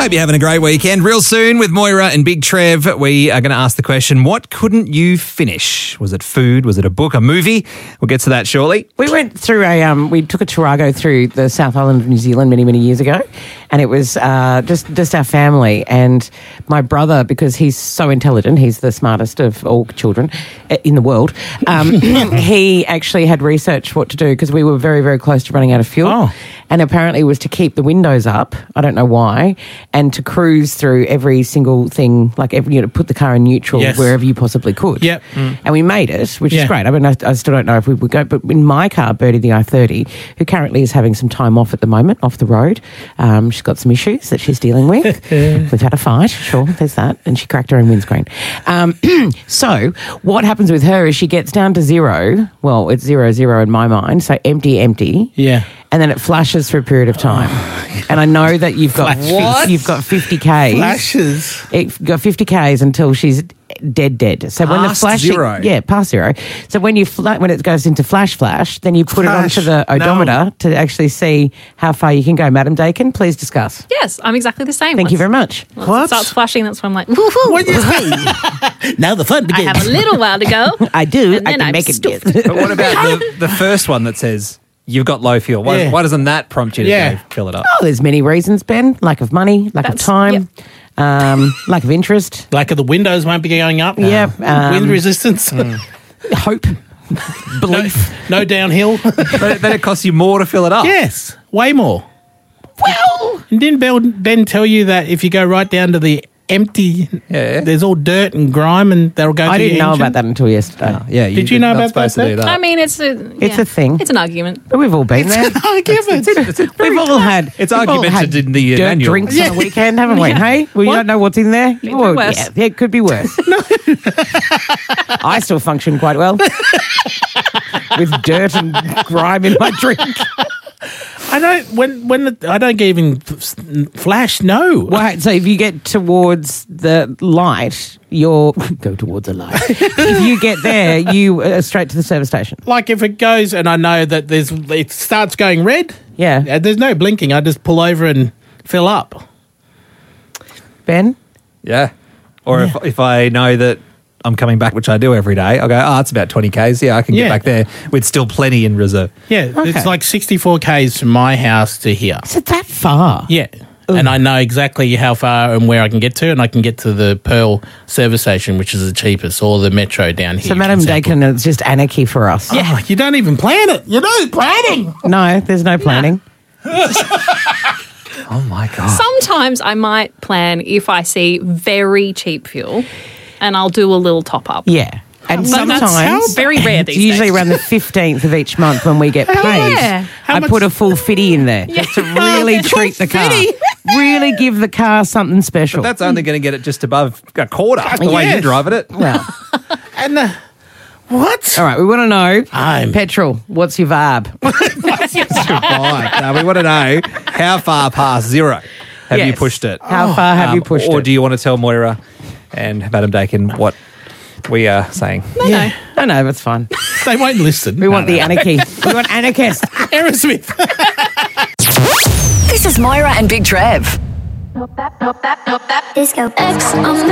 Hope you're having a great weekend. Real soon with Moira and Big Trev, we are going to ask the question, what couldn't you finish? Was it food? Was it a book, a movie? We'll get to that shortly. We went through we took a Tarago through the South Island of New Zealand many, many years ago, and it was just our family and my brother, because he's so intelligent, he's the smartest of all children in the world. He actually had researched what to do because we were very, very close to running out of fuel, and apparently it was to keep the windows up. I don't know why, and to cruise through every single thing, like put the car in neutral wherever you possibly could. Yep. And we made it, which is great. I mean, I still don't know if we would go, but in my car, Bertie the I-30, who currently is having some time off at the moment, off the road, she's got some issues that she's dealing with. We've had a fight, sure, there's that, and she cracked her own windscreen. So what happens with her is she gets down to zero. Well, it's 0 in my mind, so empty. Yeah. And then it flashes for a period of time. And I know that you've got you've got 50 Ks. Flashes. You've got 50 Ks until she's dead. So when the flashing, zero. yeah, past zero. So when when it goes into flash, then you put it onto the odometer to actually see how far you can go. Madam Dakin, please discuss. Yes, I'm exactly the same. Thank you very much. Once it starts flashing, that's when I'm like, woohoo. What is that? Now the fun I begins. have a little while to go. I do. And I then can I'm make it. stuffed. But what about the first one that says you've got low fuel? Why doesn't that prompt you to go fill it up? Oh, there's many reasons, Ben. Lack of money, lack of time, lack of interest. Lack of the windows won't be going up. Yeah. Wind resistance. Hope. Belief. No downhill. But then it costs you more to fill it up. Yes, way more. Well, And didn't Ben tell you that if you go right down to the empty, there's all dirt and grime and that'll go I to didn't your know engine? about that until yesterday. Yeah, Did you know not about supposed that? to do that. I mean, it's a thing. It's an argument. But we've all been there. We've all had. It's we've all argumented had in the dirt manual. drinks on a weekend, haven't we? Hey, well, you don't know what's in there. Could be worse. Yeah, it could be worse. I still function quite well with dirt and grime in my drink. I don't get even flash. No. Right, so if you get towards the light, go towards the light. If you get there, you are straight to the service station. Like if it goes and I know that it starts going red. Yeah. There's no blinking. I just pull over and fill up. Ben? Yeah. Or if I know that I'm coming back, which I do every day, I'll go, it's about 20 Ks. Yeah, I can get back there with still plenty in reserve. Yeah, it's like 64 Ks from my house to here. Is it that far? Yeah. And I know exactly how far and where I can get to, and I can get to the Pearl service station, which is the cheapest, or the Metro down here. So Madam Dakin, it's just anarchy for us. Yeah, you don't even plan it. You're not planning. No, there's no planning. Oh, my God. Sometimes I might plan if I see very cheap fuel, and I'll do a little top up. Yeah. And But that's sometimes, very rare it's these usually days. around the 15th of each month when we get paid, Yeah. I put a full fitty in there just to really treat the car. Really give the car something special. That's only going to get it just above a quarter, the way you're driving it. well, And what? all right, we want to know, I'm- petrol, what's your VAB? Right. Now, we want to know how far past zero have you Yes. pushed it? How far have you pushed or it? do you want to tell Moira and Madam Dakin what we are saying? No, that's fine. They won't listen. We want the anarchy. We want anarchists. Aerosmith. This is Moira and Big Trev. Disco X on